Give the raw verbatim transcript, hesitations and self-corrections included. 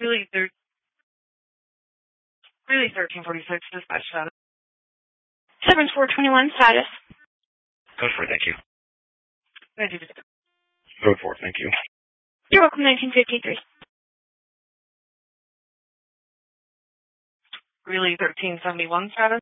Really, thir- really thirteen forty-six dispatch status. seven four twenty-one status. Code four, thank you. Ready to go. Code four, thank you. You're welcome, nineteen fifty-three. Really thirteen seventy-one status.